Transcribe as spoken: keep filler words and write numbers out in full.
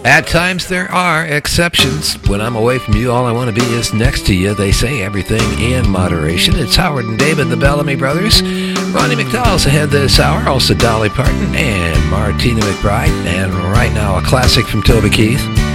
At times there are exceptions. When I'm away from you, all I want to be is next to you. They say everything in moderation. It's Howard and David, the Bellamy Brothers. Ronnie McDowell's ahead this hour. Also Dolly Parton and Martina McBride. And right now, a classic from Toby Keith.